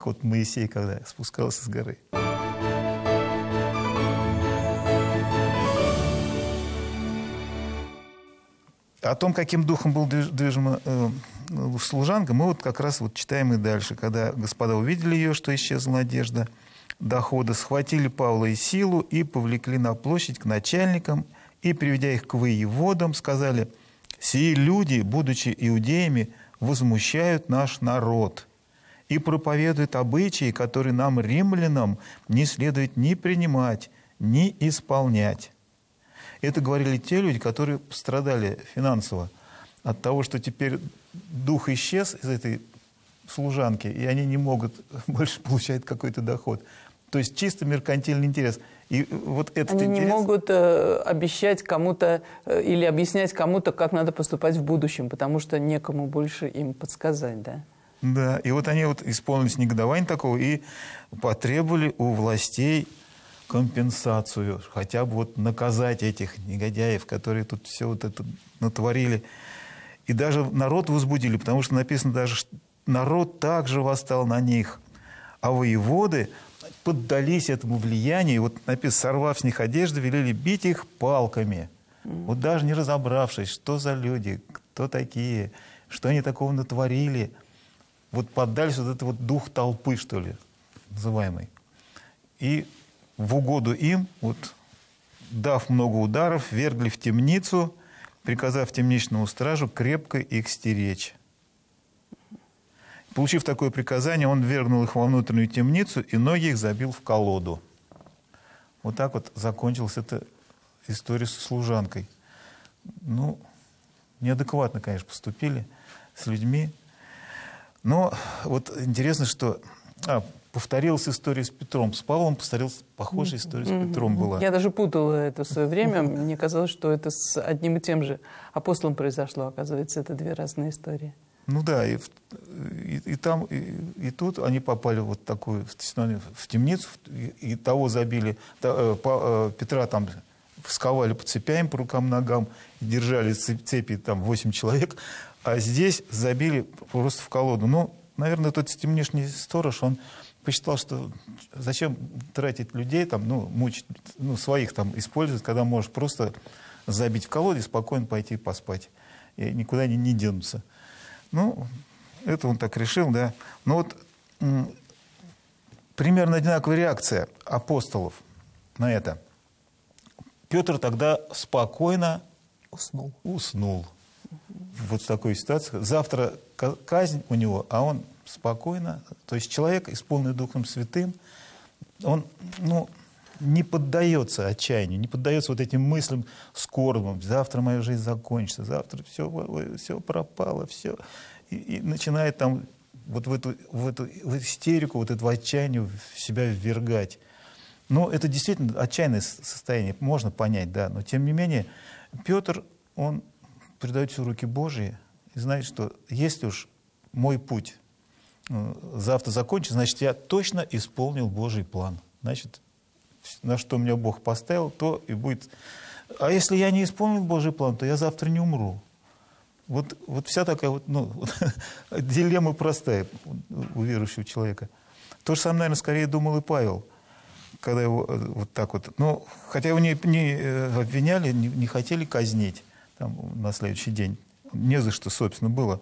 Вот Моисей, когда спускался с горы. О том, каким духом был движима служанка, мы вот как раз вот читаем и дальше. Когда господа увидели ее, что исчезла надежда дохода, схватили Павла и Силу и повлекли на площадь к начальникам, и, приведя их к воеводам, сказали: «Сии люди, будучи иудеями, возмущают наш народ и проповедуют обычаи, которые нам, римлянам, не следует ни принимать, ни исполнять». Это говорили те люди, которые пострадали финансово от того, что теперь дух исчез из этой служанки, и они не могут больше получать какой-то доход. То есть чисто меркантильный интерес. И вот этот они интерес... не могут обещать кому-то или объяснять кому-то, как надо поступать в будущем, потому что некому больше им подсказать, да? Да, и вот они вот исполнились негодования такого и потребовали у властей компенсацию, хотя бы вот наказать этих негодяев, которые тут все вот это натворили. И даже народ возбудили, потому что написано даже, что народ также восстал на них, а воеводы поддались этому влиянию, и вот написано: сорвав с них одежды, велели бить их палками. Вот даже не разобравшись, что за люди, кто такие, что они такого натворили, вот поддались вот этот вот дух толпы, что ли, называемый. И в угоду им, вот, дав много ударов, вергли в темницу, приказав темничному стражу крепко их стеречь. Получив такое приказание, он вергнул их во внутреннюю темницу и ноги их забил в колоду. Вот так вот закончилась эта история со служанкой. Ну, неадекватно, конечно, поступили с людьми. Но вот интересно, что... повторилась история с Петром. С Павлом повторилась похожая история с Петром была. Я даже путала это в свое время. Мне казалось, что это с одним и тем же апостолом произошло. Оказывается, это две разные истории. Ну да, и там, и тут они попали вот такую в темницу, и того забили, Петра там сковали по цепям, по рукам, ногам, держали цепи там 8 человек, а здесь забили просто в колоду. Ну, наверное, тот темничный сторож, он посчитал, что зачем тратить людей, там, ну, мучить, ну, своих там использовать, когда можешь просто забить в колоду и спокойно пойти поспать. И никуда не денутся. Ну, это он так решил, да. Но вот примерно одинаковая реакция апостолов на это. Петр тогда спокойно уснул. Вот в такой ситуации. Завтра казнь у него, а он спокойно. То есть человек, исполненный Духом Святым, он, ну, не поддается отчаянию, не поддается вот этим мыслям скорбным. Завтра моя жизнь закончится, завтра все пропало, все. И начинает там вот в эту истерику, вот это отчаяние в себя ввергать. Ну, это действительно отчаянное состояние, можно понять, да. Но тем не менее, Петр, он предает все в руки Божьи и знает, что если уж мой путь завтра закончится, значит, я точно исполнил Божий план. Значит, на что меня Бог поставил, то и будет. А если я не исполнил Божий план, то я завтра не умру. Вот вся такая вот, ну, дилемма простая у верующего человека. То же самое, наверное, скорее думал и Павел, когда его вот так вот. Ну, хотя его не обвиняли, не хотели казнить там, на следующий день. Не за что, собственно, было.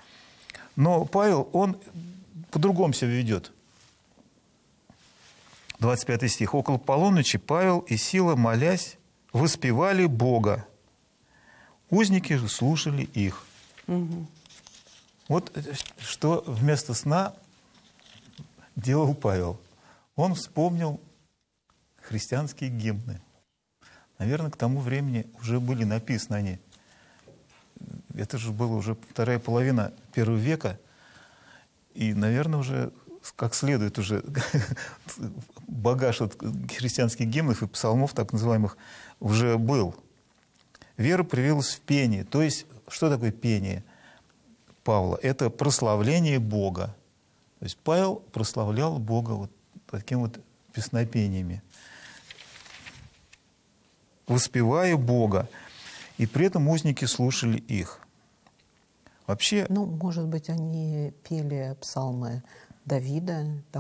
Но Павел, он по-другому себя ведет. 25 стих. «Около полуночи Павел и Сила, молясь, воспевали Бога. Узники же слушали их». Угу. Вот что вместо сна делал Павел. Он вспомнил христианские гимны. Наверное, к тому времени уже были написаны они. Это же было уже вторая половина первого века. И, наверное, уже как следует уже багаж от христианских гимнов и псалмов, так называемых, уже был. Вера проявилась в пении. То есть, что такое пение Павла? Это прославление Бога. То есть Павел прославлял Бога вот таким вот песнопениями. Воспевая Бога. И при этом узники слушали их. Вообще... Ну, может быть, они пели псалмы Давида, там